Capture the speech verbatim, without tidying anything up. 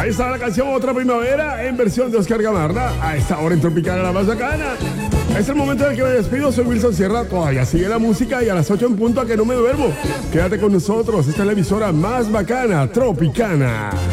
Ahí está la canción Otra Primavera en versión de Oscar Gamarra. A esta hora en Tropicana, la más bacana. Es el momento en el que me despido. Soy Wilson Sierra. Todavía sigue la música y a las ocho en punto a que no me duermo. Quédate con nosotros. Esta es la emisora más bacana, Tropicana.